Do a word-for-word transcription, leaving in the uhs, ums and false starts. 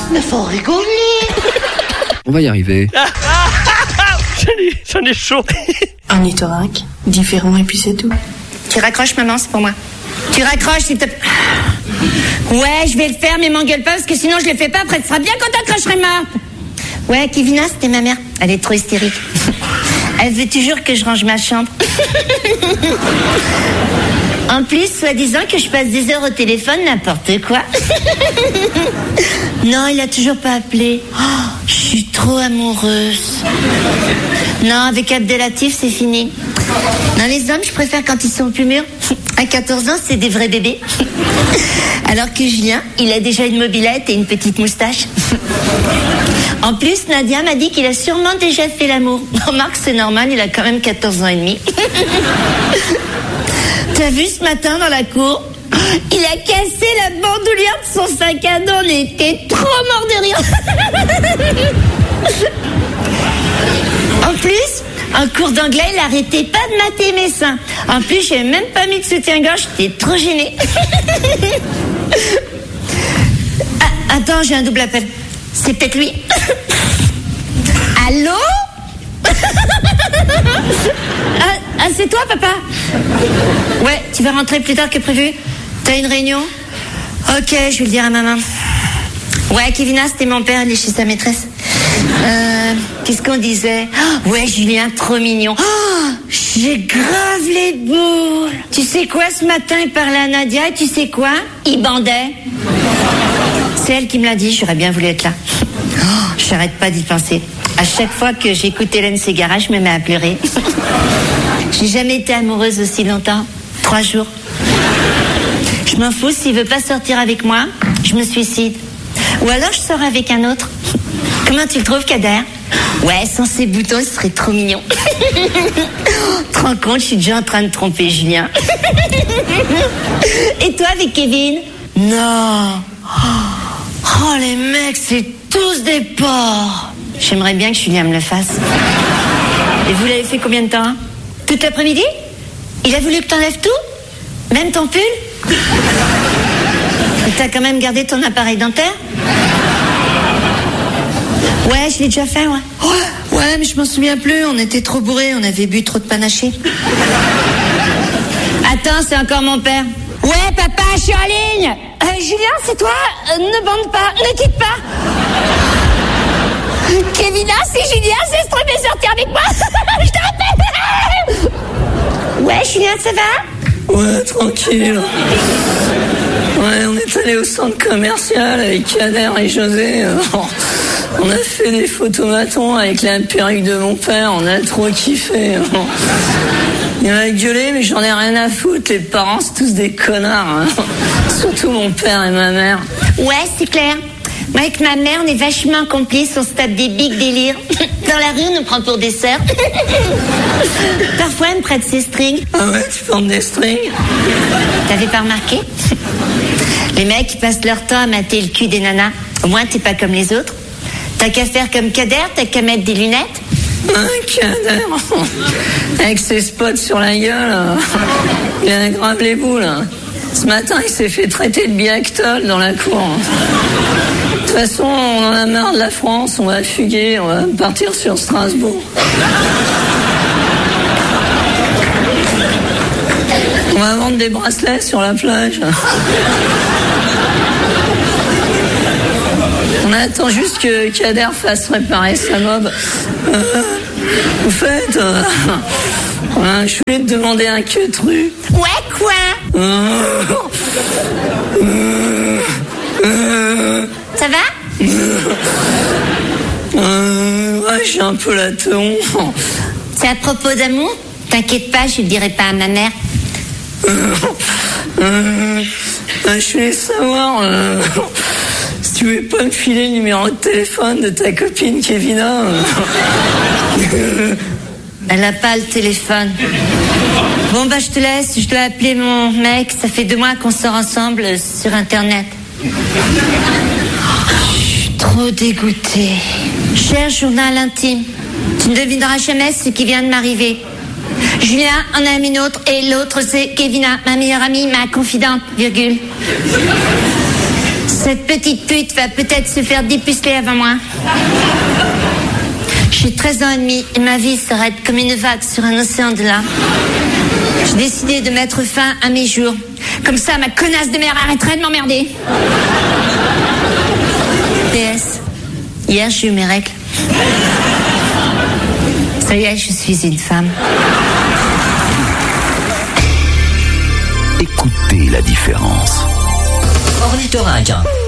Mais faut rigoler. On va y arriver. J'en ai, j'en ai chaud. Ornithorynque, différent et puis c'est tout. Tu raccroches, maman, c'est pour moi. Tu raccroches, s'il te plaît. Ouais, je vais le faire, mais m'engueule pas, parce que sinon je le fais pas, après tu seras bien content quand je serai morte. Ouais, Kevina, c'était ma mère. Elle est trop hystérique. Elle veut toujours que je range ma chambre. En plus, soi-disant que je passe des heures au téléphone, n'importe quoi. Non, il a toujours pas appelé. Oh, je suis trop amoureuse. Non, avec Abdelatif, c'est fini. Non, les hommes, je préfère quand ils sont plus mûrs. À quatorze ans, c'est des vrais bébés. Alors que Julien, il a déjà une mobilette et une petite moustache. En plus, Nadia m'a dit qu'il a sûrement déjà fait l'amour. Remarque, c'est normal, il a quand même quatorze ans et demi. T'as vu ce matin dans la cour? Il a cassé la bandoulière de son sac à dos. On était trop morts de rire. En plus, en cours d'anglais, il arrêtait pas de mater mes seins. En plus, j'ai même pas mis de soutien-gorge, j'étais trop gênée. Ah, attends, j'ai un double appel. C'est peut-être lui. Allô? ah, ah, c'est toi, papa? Ouais, tu vas rentrer plus tard que prévu? T'as une réunion? Ok, je vais le dire à maman. Ouais, Kevina, c'était mon père, il est chez sa maîtresse. Euh, qu'est-ce qu'on disait? Oh, ouais, Julien, trop mignon. Oh, j'ai grave les boules. Tu sais quoi, ce matin, il parlait à Nadia et tu sais quoi? Il bandait. C'est elle qui me l'a dit, j'aurais bien voulu être là. Oh, j'arrête pas d'y penser. À chaque fois que j'écoute Hélène Ségara, je me mets à pleurer. J'ai jamais été amoureuse aussi longtemps. Trois jours. Je m'en fous, s'il veut pas sortir avec moi, je me suicide. Ou alors je sors avec un autre. Comment tu le trouves, Kader? Ouais, sans ces boutons, ce serait trop mignon. Tu te rends compte, je suis déjà en train de tromper Julien. Et toi avec Kevin? Non. Oh, les mecs, c'est tous des porcs. J'aimerais bien que Julien me le fasse. Et vous l'avez fait combien de temps, hein? Toute l'après-midi? Il a voulu que t'enlèves tout? Même ton pull? Et t'as quand même gardé ton appareil dentaire? Ouais, je l'ai déjà fait, ouais. Ouais, ouais, mais je m'en souviens plus, on était trop bourrés, on avait bu trop de panaché. Attends, c'est encore mon père. Ouais, papa, je suis en ligne. Euh, Julien, c'est toi? euh, Ne bande pas, ne quitte pas. Kevina, c'est Julien, c'est ce truc de sortir avec moi. Je te rappelle. Ouais, Julien, ça va? Ouais, tranquille. Ouais, on est allé au centre commercial avec Kader et José. On a fait des photomatons avec la perruque de mon père, on a trop kiffé. Il m'a gueulé, mais j'en ai rien à foutre, les parents c'est tous des connards. Hein. Surtout mon père et ma mère. Ouais, c'est clair. Moi, avec ma mère, on est vachement complices, on se tape des big délires. Dans la rue, on nous prend pour des sœurs. Parfois, elle me prête ses strings. Ah ouais, tu portes des strings? T'avais pas remarqué? Les mecs, ils passent leur temps à mater le cul des nanas. Au moins, t'es pas comme les autres. T'as qu'à faire comme Kader, t'as qu'à mettre des lunettes. Un Kader, avec ses spots sur la gueule, il a grave les boules. Ce matin, il s'est fait traiter de biactol dans la cour. De toute façon, on en a marre de la France, on va fuguer, on va partir sur Strasbourg. On va vendre des bracelets sur la plage. On attend juste que Kader fasse réparer sa mob. Euh, vous faites... Euh, euh, je voulais te demander un queutru. Ouais, quoi? euh, euh, euh, Ça va? euh, Ouais, j'ai un peu la teon. C'est à propos d'amour? T'inquiète pas, je le dirai pas à ma mère. Euh, euh, je voulais savoir... Euh, si tu veux pas me filer le numéro de téléphone de ta copine Kevina. Euh. Elle a pas le téléphone. Bon bah je te laisse, je dois appeler mon mec. Ça fait deux mois qu'on sort ensemble sur internet. Je suis trop dégoûtée. Cher journal intime, tu ne devineras jamais ce qui vient de m'arriver. Julien en a une autre et l'autre c'est Kevina, ma meilleure amie, ma confidente, virgule. Cette petite pute va peut-être se faire dépuceler avant moi. J'ai treize ans et demi et ma vie s'arrête comme une vague sur un océan de larmes. J'ai décidé de mettre fin à mes jours. Comme ça, ma connasse de mère arrêterait de m'emmerder. P S. Hier, j'ai eu mes règles. Ça y est, je suis une femme. Écoutez la différence. Ornithorynque.